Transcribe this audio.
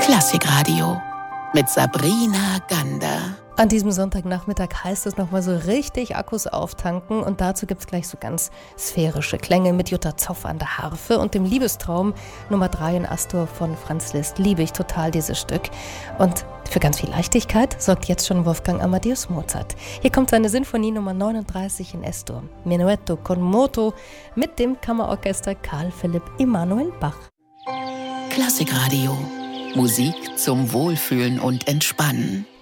Klassikradio mit Sabrina Gander. An diesem Sonntagnachmittag heißt es nochmal so richtig Akkus auftanken und dazu gibt es gleich so ganz sphärische Klänge mit Jutta Zoff an der Harfe und dem Liebestraum Nummer 3 in Astor von Franz Liszt. Liebe ich total dieses Stück. Und für ganz viel Leichtigkeit sorgt jetzt schon Wolfgang Amadeus Mozart. Hier kommt seine Sinfonie Nummer 39 in S-Dur. Menuetto con moto mit dem Kammerorchester Carl Philipp Emanuel Bach. Klassikradio. Musik zum Wohlfühlen und Entspannen.